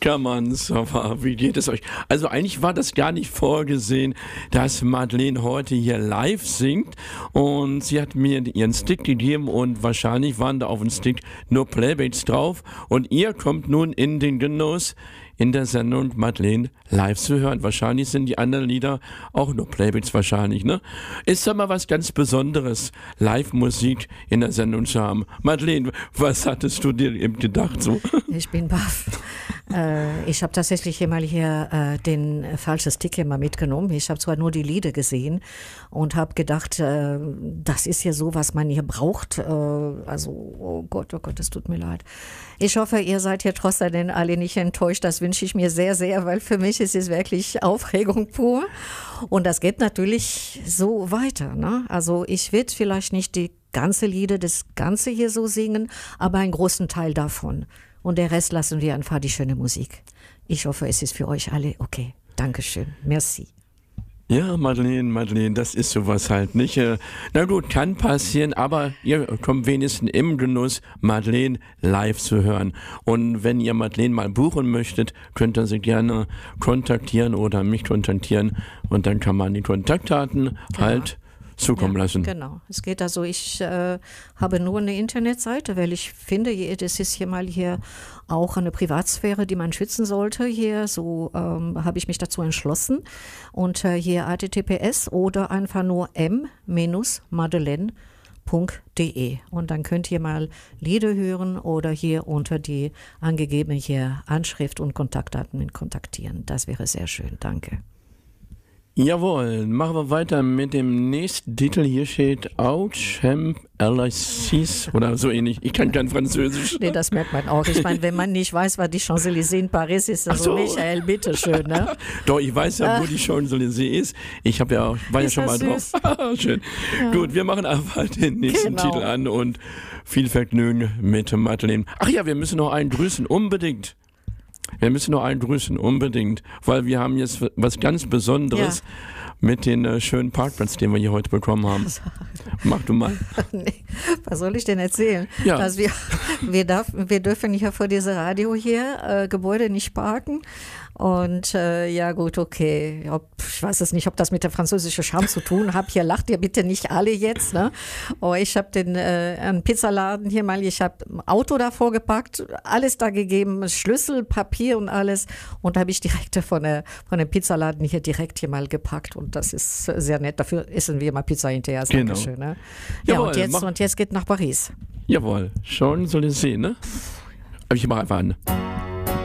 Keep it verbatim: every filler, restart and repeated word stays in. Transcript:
Come on, Sava, wie geht es euch? Also eigentlich war das gar nicht vorgesehen, dass Madeleine heute hier live singt und sie hat mir ihren Stick gegeben und wahrscheinlich waren da auf dem Stick nur Playbacks drauf und ihr kommt nun in den Genuss, in der Sendung Madeleine live zu hören. Wahrscheinlich sind die anderen Lieder auch nur Playbacks wahrscheinlich, ne? Ist doch mal was ganz Besonderes, Live-Musik in der Sendung zu haben. Madeleine, was hattest du dir eben gedacht so? Ich bin baff. äh, ich habe tatsächlich hier mal hier äh, den falschen Stick hier mal mitgenommen. Ich habe zwar nur die Lieder gesehen und habe gedacht, äh, das ist ja so, was man hier braucht. Äh, also, oh Gott, oh Gott, es tut mir leid. Ich hoffe, ihr seid hier trotzdem alle nicht enttäuscht. Das wünsche ich mir sehr, sehr, weil für mich ist es wirklich Aufregung pur. Und das geht natürlich so weiter, ne? Also ich werde vielleicht nicht die ganze Lieder, das Ganze hier so singen, aber einen großen Teil davon. Und der Rest lassen wir einfach die schöne Musik. Ich hoffe, es ist für euch alle okay. Dankeschön. Merci. Ja, Madeleine, Madeleine, das ist sowas halt nicht. Na gut, kann passieren, aber ihr kommt wenigstens im Genuss, Madeleine live zu hören. Und wenn ihr Madeleine mal buchen möchtet, könnt ihr sie gerne kontaktieren oder mich kontaktieren und dann kann man die Kontaktdaten genau. halt zukommen ja, lassen. Genau, es geht also, ich äh, habe nur eine Internetseite, weil ich finde, das ist hier mal hier auch eine Privatsphäre, die man schützen sollte. Hier, so ähm, habe ich mich dazu entschlossen. Und äh, hier H T T P S oder einfach nur m madeleine punkt de und dann könnt ihr mal Lieder hören oder hier unter die angegebene hier Anschrift und Kontaktdaten kontaktieren. Das wäre sehr schön, danke. Jawohl, machen wir weiter mit dem nächsten Titel. Hier steht Outchamp Alices oder so ähnlich. Ich kann kein Französisch. Nee, das merkt man auch. Ich meine, wenn man nicht weiß, was die Champs-Élysées in Paris ist, dann so, Michael, bitteschön, ne? Doch, ich weiß ja, wo die Champs-Élysées ist. Ich habe ja, war ja schon mal süß. drauf. Schön. Ja. Gut, wir machen einfach den nächsten genau. Titel an und viel Vergnügen mit Madeleine. Ach ja, wir müssen noch einen grüßen, unbedingt. Wir müssen noch einen grüßen, unbedingt, weil wir haben jetzt was ganz Besonderes ja. mit dem äh, schönen Parkplatz, den wir hier heute bekommen haben. Mach du mal. Nee, was soll ich denn erzählen? Ja. Dass wir, wir, darf, wir dürfen ja vor diesem Radio hier äh, Gebäude nicht parken. Und äh, ja gut, okay, ob, ich weiß es nicht, ob das mit der französischen Charme zu tun hat. Hier lacht ihr bitte nicht alle jetzt. Ne? Oh, ich habe den äh, einen Pizzaladen hier mal, ich habe ein Auto davor gepackt, alles da gegeben, Schlüssel, Papier und alles. Und da habe ich direkt von, der, von dem Pizzaladen hier direkt hier mal gepackt. Und das ist sehr nett. Dafür essen wir mal Pizza hinterher. Genau. Dankeschön. Ne? Ja, Jawohl, und, jetzt, und jetzt geht nach Paris. Jawohl, schon soll ich sehen, ne? Aber ich mache einfach an.